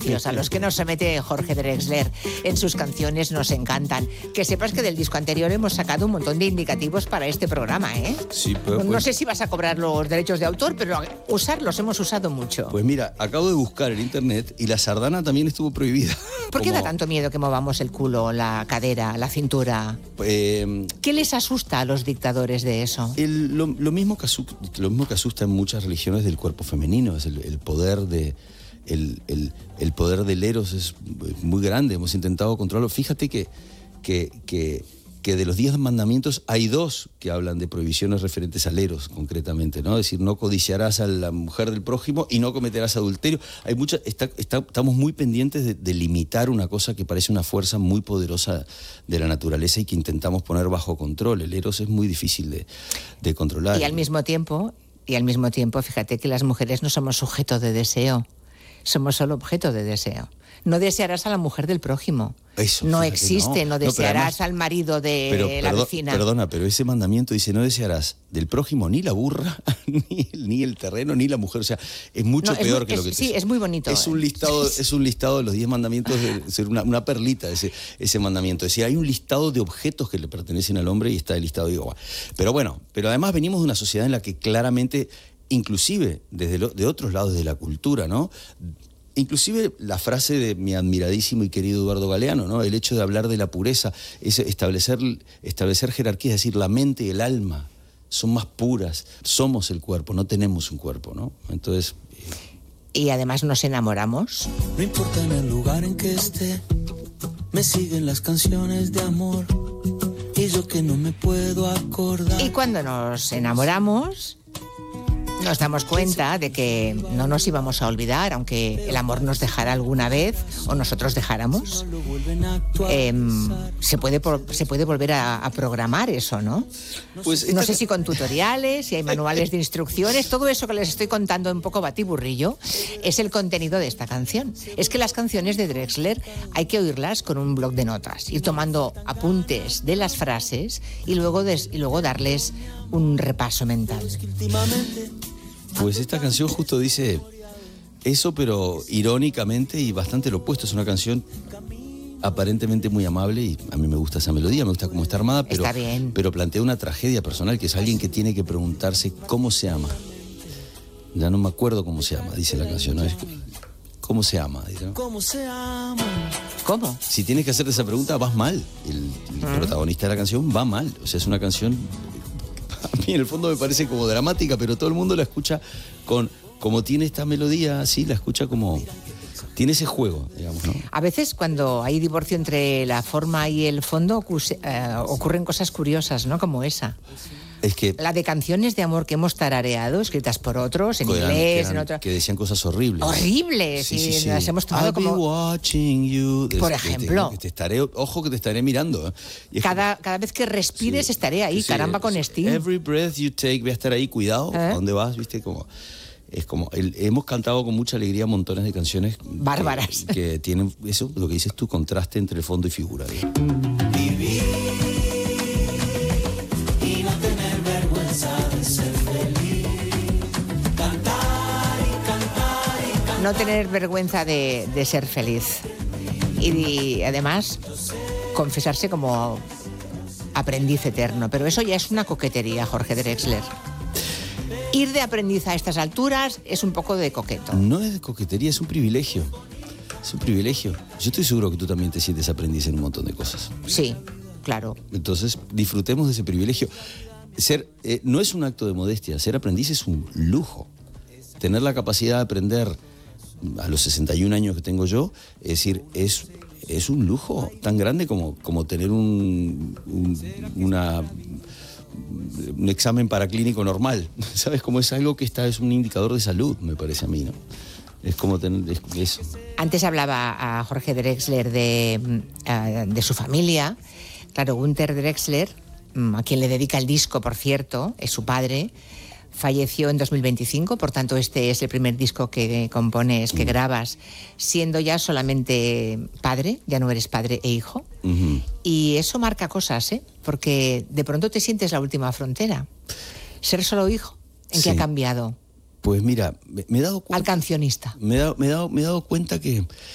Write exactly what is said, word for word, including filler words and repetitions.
preciosa, los que nos somete Jorge Drexler en sus canciones nos encantan. Que sepas que del disco anterior hemos sacado un montón de indicativos para este programa, ¿eh? Sí, pero, no pues, sé si vas a cobrar los derechos de autor, pero usarlos hemos usado mucho. Pues mira, acabo de buscar en internet y la sardana también estuvo prohibida. ¿Por qué Como, da tanto miedo que movamos el culo, la cadera, la cintura? Eh, ¿Qué les asusta a los dictadores de eso? El, lo, lo, mismo que asu, lo mismo que asusta en muchas religiones del cuerpo femenino, es el, el poder de... El, el, el poder del eros es muy grande, hemos intentado controlarlo. Fíjate que, que, que, que de los diez mandamientos hay dos que hablan de prohibiciones referentes al eros, concretamente, ¿no? Es decir, no codiciarás a la mujer del prójimo y no cometerás adulterio. Hay mucha, está, está, estamos muy pendientes de, de limitar una cosa que parece una fuerza muy poderosa de la naturaleza y que intentamos poner bajo control. El eros es muy difícil de, de controlar. Y al mismo tiempo, y al mismo tiempo, fíjate que las mujeres no somos sujeto de deseo. Somos solo objeto de deseo. No desearás a la mujer del prójimo. Eso, no fíjate, existe, no, no, no desearás no, además, al marido de pero, la perdón, vecina. Perdona, pero ese mandamiento dice no desearás del prójimo ni la burra, ni el, ni el terreno, ni la mujer. O sea, es mucho no, peor es, que es, lo que te Sí, es muy bonito. Es un listado, es un listado de los diez mandamientos, de ser una, una perlita ese, ese mandamiento. Es decir, hay un listado de objetos que le pertenecen al hombre y está el listado de igual. Pero bueno, pero además venimos de una sociedad en la que claramente, inclusive desde lo, de otros lados de la cultura, ¿no? Inclusive la frase de mi admiradísimo y querido Eduardo Galeano, ¿no? El hecho de hablar de la pureza, es establecer, establecer jerarquías, es decir, la mente y el alma son más puras, somos el cuerpo, no tenemos un cuerpo, ¿no? Entonces... Eh... Y además nos enamoramos. No importa en el lugar en que esté, me siguen las canciones de amor, y yo que no me puedo acordar. Y cuando nos enamoramos... nos damos cuenta de que no nos íbamos a olvidar, aunque el amor nos dejara alguna vez o nosotros dejáramos. Eh, se, puede, se puede volver a, a programar eso, ¿no? Pues esta... No sé si con tutoriales, si hay manuales de instrucciones, todo eso que les estoy contando un poco batiburrillo es el contenido de esta canción. Es que las canciones de Drexler hay que oírlas con un bloc de notas, ir tomando apuntes de las frases y luego, des, y luego darles un repaso mental. Pues esta canción justo dice eso, pero irónicamente y bastante lo opuesto. Es una canción aparentemente muy amable y a mí me gusta esa melodía, me gusta cómo está armada, pero, está bien. pero plantea una tragedia personal, que es alguien que tiene que preguntarse cómo se ama. Ya no me acuerdo cómo se llama, dice la canción, ¿no? Es, ¿cómo se ama? Dice, ¿no? ¿Cómo se ama? ¿Cómo? Si tienes que hacerte esa pregunta, vas mal. El, el ¿Mm? protagonista de la canción va mal. O sea, es una canción... A mí en el fondo me parece como dramática, pero todo el mundo la escucha con... Como tiene esta melodía así, la escucha como... Tiene ese juego, digamos, ¿no? A veces cuando hay divorcio entre la forma y el fondo ocurre, eh, ocurren cosas curiosas, ¿no? Como esa. Es que... La de canciones de amor que hemos tarareado, escritas por otros, en eran, inglés, eran, en otro... Que decían cosas horribles. Horribles. Sí, y sí, sí. las hemos tomado I'll como... be watching you. Por ejemplo. Que te, que te estaré, ojo que te estaré mirando. Y cada, como... cada vez que respires sí, estaré ahí, sí, caramba con Steve. Every breath you take, voy a estar ahí, cuidado, ¿eh? ¿A dónde vas? ¿Viste? Como... Es como, el, hemos cantado con mucha alegría montones de canciones bárbaras que, que tienen eso, lo que dices tú, contraste entre fondo y figura. Vivir y no tener vergüenza de ser feliz. Cantar y cantar y cantar. No tener vergüenza de, de ser feliz. Y, y además, confesarse como aprendiz eterno. Pero eso ya es una coquetería, Jorge Drexler. Ir de aprendiz a estas alturas es un poco de coqueto. No es de coquetería, es un privilegio. Es un privilegio. Yo estoy seguro que tú también te sientes aprendiz en un montón de cosas. Sí, claro. Entonces, disfrutemos de ese privilegio. Ser, eh, no es un acto de modestia, ser aprendiz es un lujo. Tener la capacidad de aprender a los sesenta y un años que tengo yo, es decir, es, es un lujo tan grande como, como tener un, un, una... un examen paraclínico normal, ¿sabes? Como es algo que está, es un indicador de salud, me parece a mí, ¿no? Es como tener es, eso. Antes hablaba a Jorge Drexler de, de su familia. Claro, Günter Drexler, a quien le dedica el disco, por cierto, es su padre, falleció en dos mil veinticinco, por tanto este es el primer disco que compones, que grabas, siendo ya solamente padre, ya no eres padre e hijo. Uh-huh. Y eso marca cosas, ¿eh? Porque de pronto te sientes la última frontera. Ser solo hijo, ¿en sí. qué ha cambiado? Pues mira, me, me he dado cuenta... Al cancionista. Me he dado, me he dado, me he dado cuenta que,